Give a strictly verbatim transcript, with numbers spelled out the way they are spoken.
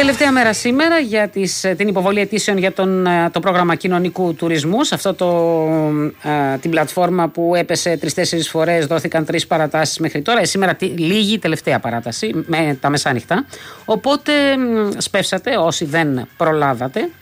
Τελευταία μέρα σήμερα για τις, την υποβολή αιτήσεων για τον, το πρόγραμμα κοινωνικού τουρισμού. Σε αυτό το, α, την πλατφόρμα που έπεσε τρεις-τέσσερις φορές, δόθηκαν τρεις παρατάσεις μέχρι τώρα. Ε, σήμερα λίγη τελευταία παράταση με τα μεσάνυχτα. Οπότε σπεύσατε όσοι δεν προλάβατε